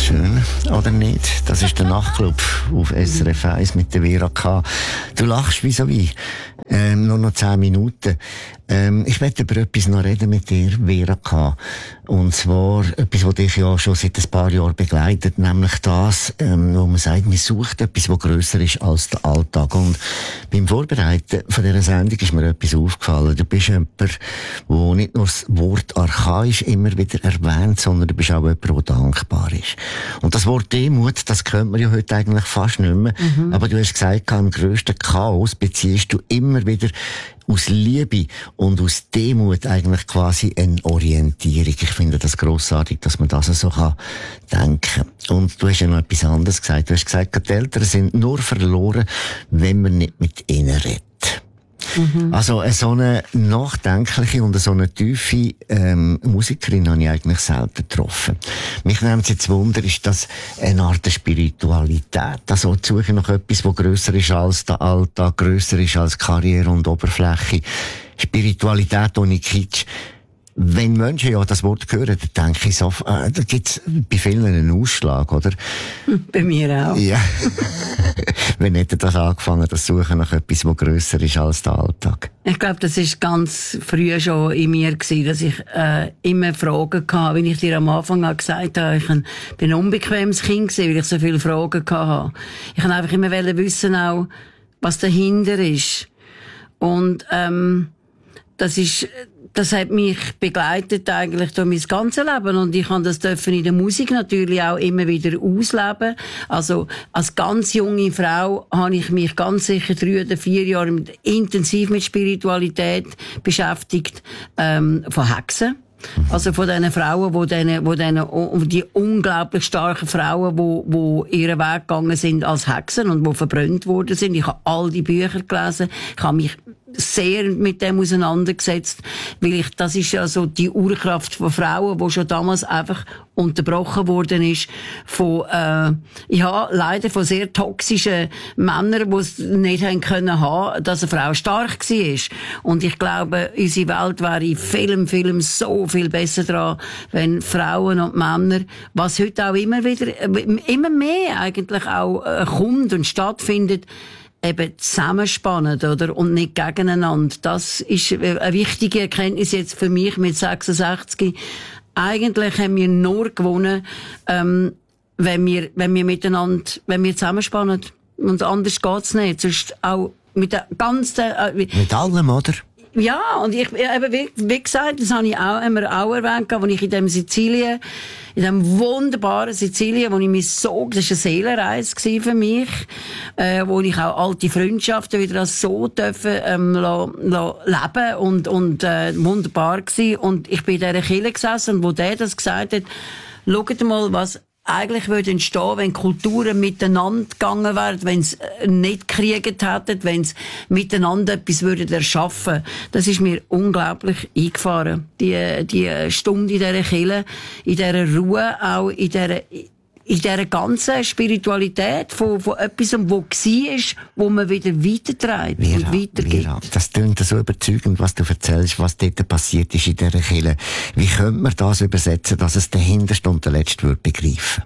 Schön, oder nicht? Das ist der Nachtclub auf SRF 1 mit der Vera K. Du lachst wie. Nur noch 10 Minuten. Ich möchte über etwas noch reden mit dir, Vera K. Und zwar etwas, was dich ja schon seit ein paar Jahren begleitet, nämlich das, wo man sagt, man sucht etwas, was grösser ist als der Alltag. Und beim Vorbereiten von dieser Sendung ist mir etwas aufgefallen. Du bist jemand, der nicht nur das Wort archaisch immer wieder erwähnt, sondern du bist auch jemand, der dankbar ist. Und das Wort Demut, das kennt man ja heute eigentlich fast nicht mehr. Aber du hast gesagt, im grössten Chaos beziehst du immer wieder aus Liebe und aus Demut eigentlich quasi eine Orientierung. Ich finde das grossartig, dass man das so denken kann. Und du hast ja noch etwas anderes gesagt. Du hast gesagt, die Eltern sind nur verloren, wenn man nicht mit ihnen redet. Also so eine nachdenkliche und so eine tiefe Musikerin habe ich eigentlich selten getroffen. Mich nimmt jetzt Wunder, ist das eine Art Spiritualität? Also die Suche nach etwas, das grösser ist als der Alltag, grösser ist als Karriere und Oberfläche. Spiritualität ohne Kitsch. Wenn Menschen ja das Wort hören, dann denke ich so, da gibt's bei vielen einen Ausschlag, oder? Bei mir auch. Ja. Wenn hätte das angefangen, das Suchen nach etwas, das grösser ist als der Alltag? Ich glaube, das ist ganz früh schon in mir gewesen, dass ich immer Fragen hatte. Wie ich dir am Anfang gesagt habe, ich bin ein unbequemes Kind gewesen, weil ich so viele Fragen hatte. Ich wollte einfach immer wissen, auch, was dahinter ist. Und das hat mich begleitet eigentlich durch mein ganzes Leben. Und ich kann das in der Musik natürlich auch immer wieder ausleben. Also, als ganz junge Frau habe ich mich ganz sicher 3 oder 4 Jahre intensiv mit Spiritualität beschäftigt, von Hexen. Also von diesen Frauen, die unglaublich starken Frauen, die ihren Weg gegangen sind als Hexen und die verbrannt worden sind. Ich habe all die Bücher gelesen. Ich habe mich sehr mit dem auseinandergesetzt, weil das ist ja so die Urkraft von Frauen, die schon damals einfach unterbrochen worden ist von, leider von sehr toxischen Männern, die es nicht haben können haben, dass eine Frau stark war. Und ich glaube, unsere Welt wäre so viel besser dran, wenn Frauen und Männer, was heute auch immer mehr eigentlich auch kommt und stattfindet, eben zusammenspannen, oder? Und nicht gegeneinander. Das ist eine wichtige Erkenntnis jetzt für mich mit 66. Eigentlich haben wir nur gewonnen, wenn wir zusammenspannen. Und anders geht's nicht. Sonst auch mit der ganzen, mit allem, oder? Ja, und ich, eben, wie gesagt, das habe ich auch erwähnt, als ich in dem wunderbaren Sizilien, wo ich mich das war eine Seelenreise für mich, wo ich auch alte Freundschaften wieder so leben und wunderbar gewesen. Und ich bin in dieser Kirche gesessen, und wo der das gesagt hat, schaut mal, was eigentlich würde entstehen, wenn Kulturen miteinander gegangen wären, wenn es nicht gekriegt hätten, wenn es miteinander etwas würden erschaffen. Das ist mir unglaublich eingefahren. Die Stunde in dieser Kirche, in dieser Ruhe, auch in dieser ganzen Spiritualität von etwas, was war, wo man wieder weiterträgt und weitergibt. Vera, das klingt so überzeugend, was du erzählst, was dort passiert ist in dieser Kirche. Wie könnte man das übersetzen, dass es der Hinterste und der Letzte wird begreifen?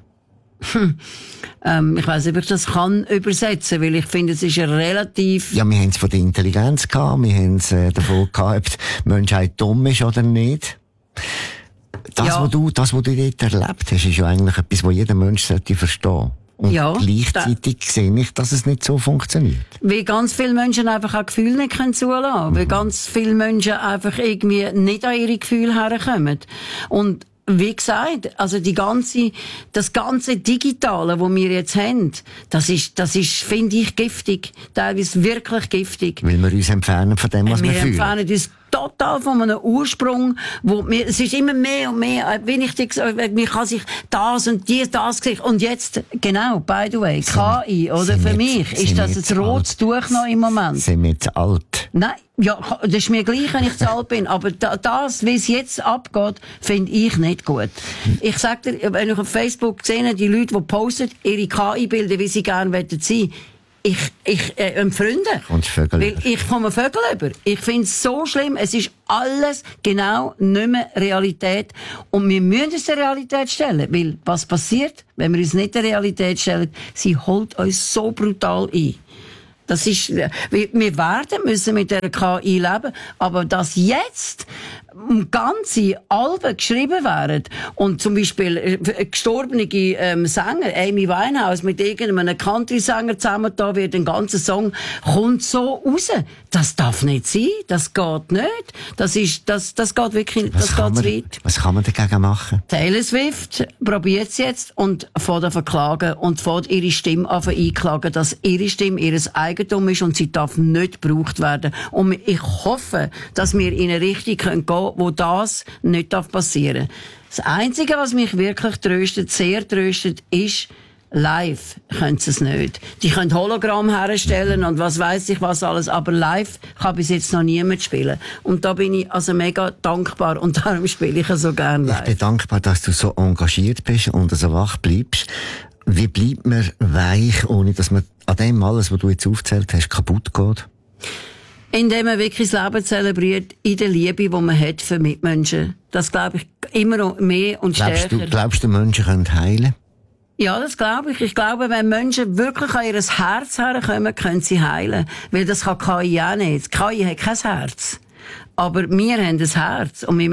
Ich weiss nicht, ob ich das kann übersetzen, weil ich finde, es ist ja relativ... Ja, wir haben es von der Intelligenz gehabt, wir haben es davon gehabt, ob die Menschheit dumm ist oder nicht. Das, was du dort erlebt hast, ist ja eigentlich etwas, was jeder Mensch sollte verstehen. Und gleichzeitig sehe ich, dass es nicht so funktioniert. Weil ganz viele Menschen einfach auch Gefühle nicht zulassen können. Weil ganz viele Menschen einfach irgendwie nicht an ihre Gefühle herkommen. Und wie gesagt, also das ganze Digitale, was wir jetzt haben, das ist, finde ich, giftig. Teilweise wirklich giftig. Weil wir uns entfernen von dem, was wir fühlen. Wir entfernen uns total von einem Ursprung, es ist immer mehr und mehr, wenn ich mir kann sich das und das gesehen. Und jetzt, genau, by the way, KI, oder? Für mich ist das ein rotes Tuch noch im Moment. Sind wir jetzt alt? Nein, ja, das ist mir gleich, wenn ich zu alt bin. Aber das, wie es jetzt abgeht, finde ich nicht gut. Ich sag dir, wenn ich auf Facebook sehe, die Leute, die posten ihre KI-Bilder, wie sie gerne sein wollen, Freunde. Weil ich komme Vögel über. Ich finde es so schlimm. Es ist alles genau nicht mehr Realität. Und wir müssen uns der Realität stellen. Weil, was passiert, wenn wir uns nicht der Realität stellen? Sie holt uns so brutal ein. Das ist, wir müssen mit der KI leben. Aber dass jetzt ganze Alben geschrieben werden und zum Beispiel gestorbene Sänger, Amy Winehouse, mit irgendeinem Country-Sänger zusammen da wird ein ganzer Song, kommt so raus. Das darf nicht sein. Das geht nicht. Das geht wirklich, das geht zu weit. Was kann man dagegen machen? Taylor Swift probiert es jetzt und fährt an verklagen und fährt ihre Stimme an einklagen, dass ihre Stimme ihres Eigentum ist und sie darf nicht gebraucht werden. Und ich hoffe, dass wir in eine Richtung gehen können, wo das nicht passieren darf. Das Einzige, was mich wirklich sehr tröstet, ist, live können sie es nicht. Die können Hologramm herstellen und was weiss ich was alles, aber live kann bis jetzt noch niemand spielen. Und da bin ich also mega dankbar und darum spiele ich so gerne live. Ich bin dankbar, dass du so engagiert bist und so wach bleibst. Wie bleibt man weich, ohne dass man an dem alles, was du jetzt aufgezählt hast, kaputt geht? Indem man wirklich das Leben zelebriert, in der Liebe, die man hat für Mitmenschen. Das glaube ich immer mehr und stärker. Glaubst du, Menschen können heilen? Ja, das glaube ich. Ich glaube, wenn Menschen wirklich an ihr Herz herkommen, können sie heilen. Weil das kann KI auch nicht. KI hat kein Herz. Aber wir haben ein Herz. Und wir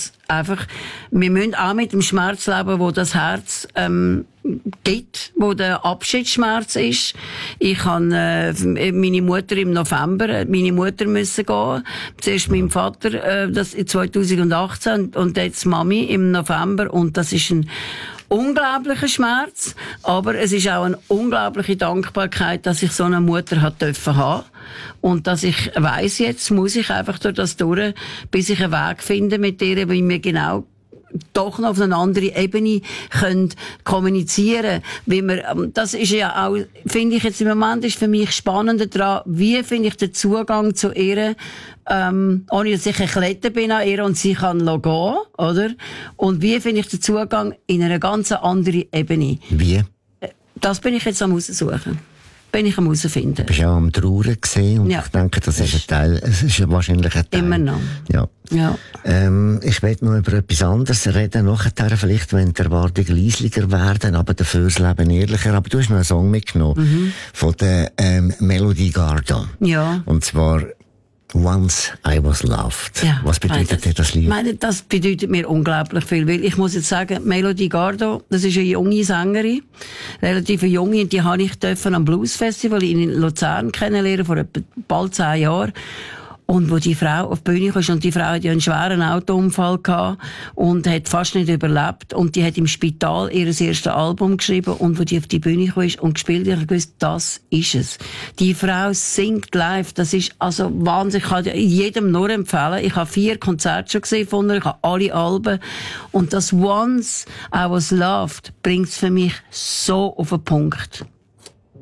müssen auch mit dem Schmerz leben, wo das Herz, gibt, wo der Abschiedsschmerz ist. Ich habe meine Mutter im November, meine Mutter müssen gehen. Zuerst meinem Vater, das 2018 und jetzt Mami im November und das ist ein unglaublicher Schmerz, aber es ist auch eine unglaubliche Dankbarkeit, dass ich so eine Mutter hat dürfen haben und dass ich weiss, jetzt muss ich einfach durch das durch, bis ich einen Weg finde mit ihr, wie mir genau doch noch auf eine andere Ebene können kommunizieren, wie man, das ist ja auch, finde ich jetzt im Moment ist für mich spannender dran, wie finde ich den Zugang zu ihr, ohne dass ich geklettert bin an ihr und sie kann gehen, oder? Und wie finde ich den Zugang in einer ganz anderen Ebene? Wie? Das bin ich jetzt am Aussuchen. Bin ich am herausfinden. Du bist ja am Trauern gesehen und ich denke, das ist ein Teil, es ist ja wahrscheinlich ein Teil. Immer noch. Ja. Ich werde noch über etwas anderes reden, nachher vielleicht, wenn die Erwartungen leislicher werden, aber dafür das Leben ehrlicher. Aber du hast noch einen Song mitgenommen von der Melody Gardot. Ja. Und zwar Once I Was Loved. Ja, was bedeutet dir das Lied? Das bedeutet mir unglaublich viel, weil ich muss jetzt sagen, Melody Gardot, das ist eine junge Sängerin, relativ junge, und die habe ich am Blues Festival in Luzern kennenlernen, vor etwa bald 10 Jahren. Und wo die Frau auf die Bühne kam, und die Frau hat ja einen schweren Autounfall gehabt und hat fast nicht überlebt. Und die hat im Spital ihr erstes Album geschrieben und wo die auf die Bühne kam und gespielt hat, ich gewusst, das ist es. Die Frau singt live, das ist also wahnsinnig. Ich kann jedem nur empfehlen. Ich habe 4 Konzerte schon gesehen von ihr, ich habe alle Alben. Und das Once I Was Loved bringt es für mich so auf den Punkt.